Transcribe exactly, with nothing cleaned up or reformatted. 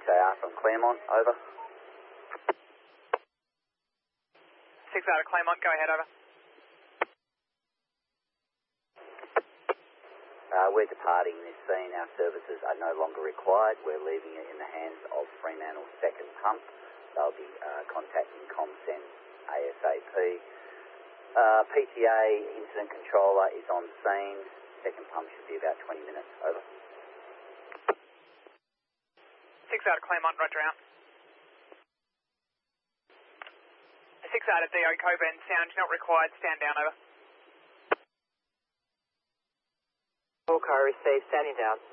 six A R from Claremont, over. six out of Claremont, go ahead, over. Uh, we're departing this scene. Our services are no longer required. We're leaving it in the hands of Fremantle's second pump. They'll be uh, contacting ComSend ASAP. Uh, P T A incident controller is on scene. Second pump should be about twenty minutes, over. six out of Claremont, roger out. six out of D O Coburn, sound not required, stand down, over. All car received, standing down.